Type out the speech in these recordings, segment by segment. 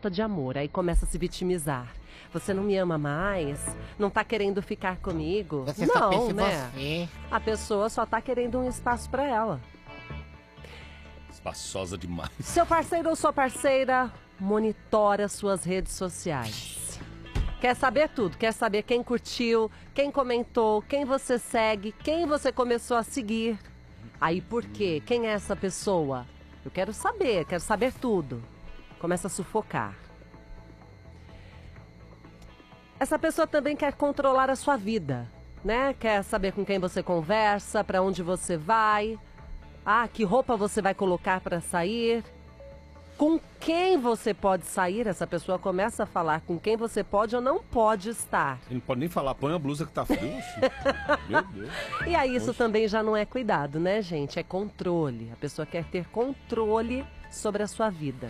falta de amor. Aí começa a se vitimizar. Você não me ama mais? Não tá querendo ficar comigo? Você só pensa Não, em né? você. A pessoa só tá querendo um espaço pra ela. Espaçosa demais. Seu parceiro ou sua parceira monitora suas redes sociais. Quer saber tudo, quer saber quem curtiu, quem comentou, quem você segue, quem você começou a seguir. Aí por quê? Quem é essa pessoa? Eu quero saber tudo. Começa a sufocar. Essa pessoa também quer controlar a sua vida, né? Quer saber com quem você conversa, para onde você vai, que roupa você vai colocar para sair, com quem você pode sair. Essa pessoa começa a falar com quem você pode ou não pode estar. Ele não pode nem falar, põe a blusa que tá frio. Meu Deus. E aí isso também já não é cuidado, né, gente? É controle. A pessoa quer ter controle sobre a sua vida.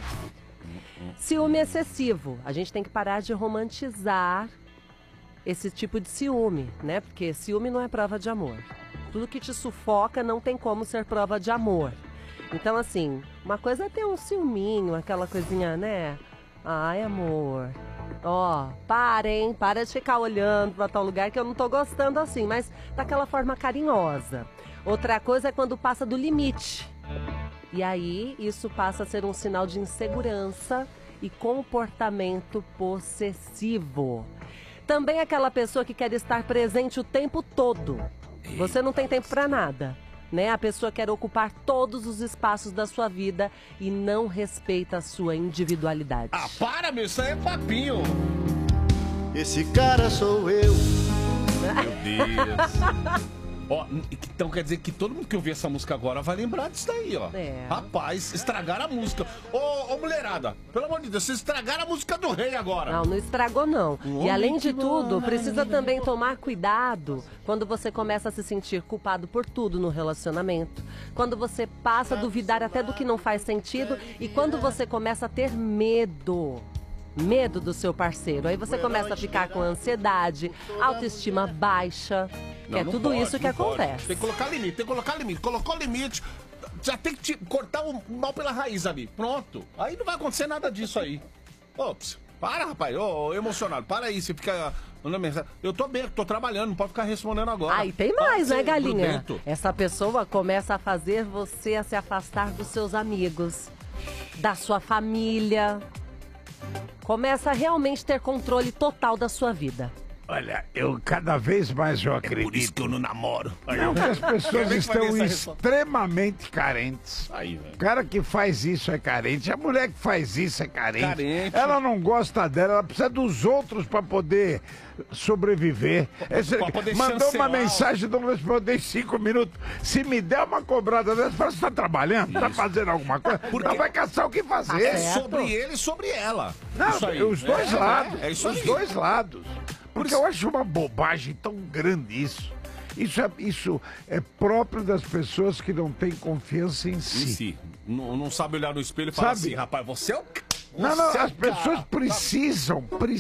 Ciúme excessivo. A gente tem que parar de romantizar esse tipo de ciúme, né? Porque ciúme não é prova de amor. Tudo que te sufoca não tem como ser prova de amor. Então, assim, uma coisa é ter um ciúminho, aquela coisinha, né? Ai, amor. Ó, para de ficar olhando pra tal lugar que eu não tô gostando assim, mas daquela forma carinhosa. Outra coisa é quando passa do limite. E aí, isso passa a ser um sinal de insegurança e comportamento possessivo. Também aquela pessoa que quer estar presente o tempo todo. Você não tem tempo para nada, né? A pessoa quer ocupar todos os espaços da sua vida e não respeita a sua individualidade. Para, meu, isso aí é papinho. Esse cara sou eu. Meu Deus. Ó, então quer dizer que todo mundo que ouvir essa música agora vai lembrar disso daí, ó. Rapaz, estragaram a música. Ô, mulherada, pelo amor de Deus, vocês estragaram a música do rei agora. Não estragou não. E além de tudo, precisa também tomar cuidado quando você começa a se sentir culpado por tudo no relacionamento. Quando você passa a duvidar até do que não faz sentido e quando você começa a ter medo do seu parceiro. Aí você começa a ficar com ansiedade, autoestima baixa. Que é tudo isso que acontece. Tem que colocar limite, Colocou limite, já tem que cortar o mal pela raiz ali. Pronto. Aí não vai acontecer nada disso aí. Ops, para, rapaz. Ô, emocionado, para aí. Você fica mandando mensagem. Eu tô bem, tô trabalhando, não pode ficar respondendo agora. Aí tem mais, né, galinha? Grudento. Essa pessoa começa a fazer você a se afastar dos seus amigos, da sua família. Começa a realmente ter controle total da sua vida. Olha, cada vez mais eu acredito. Por isso que eu não namoro. Não, que as pessoas estão extremamente carentes. Aí, velho. O cara que faz isso é carente. A mulher que faz isso é carente. Carente. Ela não gosta dela, ela precisa dos outros para poder sobreviver. Mandou uma mensagem, não respondeu em 5 minutos. Se me der uma cobrada dessa, fala, você tá trabalhando? Tá fazendo alguma coisa? Ela vai caçar o que fazer. É sobre ele e sobre ela. Não, isso aí. Os dois lados. É isso aí. Os dois lados. Porque eu acho uma bobagem tão grande isso. Isso é próprio das pessoas que não têm confiança em si. Não sabe olhar no espelho e falar assim, rapaz, você é o... Não, as pessoas precisam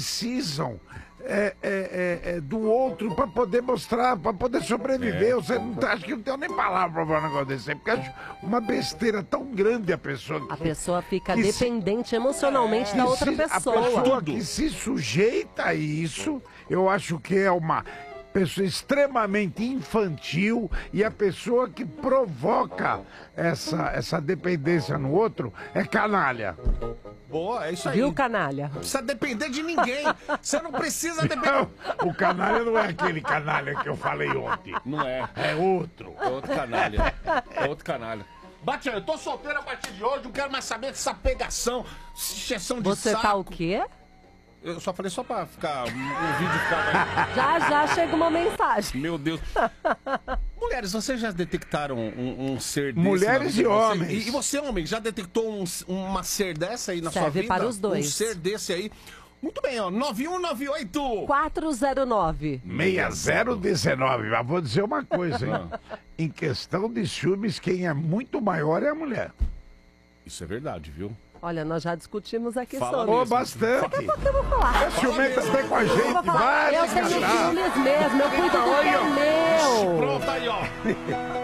do outro para poder mostrar, para poder sobreviver. Você não acho que não tem nem palavra para falar um negócio desse aí, porque acho uma besteira tão grande a pessoa. A pessoa fica dependente emocionalmente da outra pessoa. A pessoa que se sujeita a isso, eu acho que é uma pessoa extremamente infantil, e a pessoa que provoca essa dependência no outro é canalha. Boa, é isso aí. Viu, canalha? Não precisa depender de ninguém. Você não precisa depender. Não, o canalha não é aquele canalha que eu falei ontem. Não é. É outro. É outro canalha. É outro canalha. Batian, eu tô solteiro a partir de hoje, não quero mais saber dessa pegação, injeção de Você saco. tá o quê? Eu só falei só pra ficar, o vídeo ficar... Já chega uma mensagem. Meu Deus. Mulheres, vocês já detectaram um ser desse? Mulheres e homens. E você, homem, já detectou uma ser dessa aí na sua vida? Serve para os dois. Um ser desse aí. Muito bem, ó, 9198... 409. 6019. Mas vou dizer uma coisa, hein? Em questão de ciúmes, quem é muito maior é a mulher. Isso é verdade, viu? Olha, nós já discutimos aqui Fala sobre. mesmo. Bastante. Daqui a pouco eu vou falar. É ciumenta até com a gente, Eu vai. tenho ciúmes mesmo, eu cuido do que é meu. Pronto aí, ó.